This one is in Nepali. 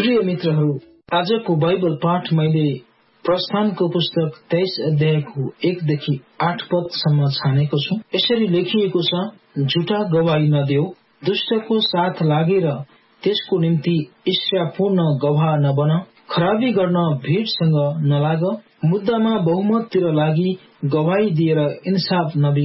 प्रिय मित्रहरू, आजको बाइबल पाठ मैले प्रस्थानको पुस्तक 23 अध्यायको 1 देखि 8 पदसम्म छानेको छु। यसरी लेखिएको छ, झुटा गवाही नदेऊ, दुष्टको साथ लागेर त्यसको निम्ति ईर्ष्यापूर्ण गवाह नबन, खराबी गर्न भीडसँग नलाग, मुद्दामा बहुमततिर लागि गवाही दिएर इन्साफ नबिगर।